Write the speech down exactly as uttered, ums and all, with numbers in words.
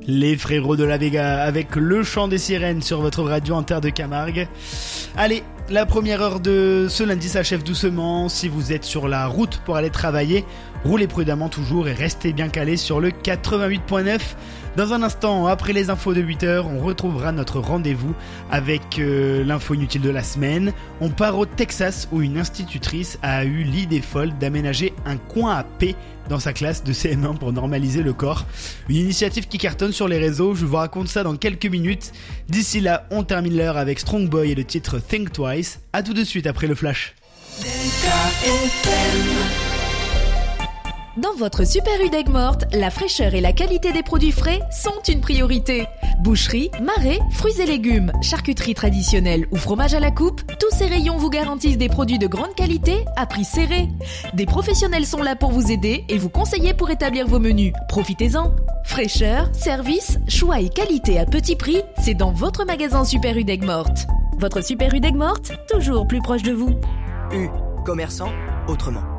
Les frérots de la Vega avec le chant des sirènes sur votre radio en terre de Camargue. Allez, la première heure de ce lundi s'achève doucement. Si vous êtes sur la route pour aller travailler, roulez prudemment toujours et restez bien calés sur le quatre-vingt-huit point neuf. Dans un instant, après les infos de huit heures, on retrouvera notre rendez-vous avec euh, l'info inutile de la semaine. On part au Texas où une institutrice a eu l'idée folle d'aménager un coin à paix dans sa classe de C M un pour normaliser le corps. Une initiative qui cartonne sur les réseaux, je vous raconte ça dans quelques minutes. D'ici là, on termine l'heure avec Strong Boy et le titre Think Twice. A tout de suite après le flash. Dans votre Super U d'Aigues Mortes, la fraîcheur et la qualité des produits frais sont une priorité. Boucherie, marais, fruits et légumes, charcuterie traditionnelle ou fromage à la coupe, tous ces rayons vous garantissent des produits de grande qualité à prix serré. Des professionnels sont là pour vous aider et vous conseiller pour établir vos menus. Profitez-en. Fraîcheur, service, choix et qualité à petit prix, c'est dans votre magasin Super U d'Aigues Mortes. Votre Super U d'Aigues Mortes, toujours plus proche de vous. U, commerçant, autrement.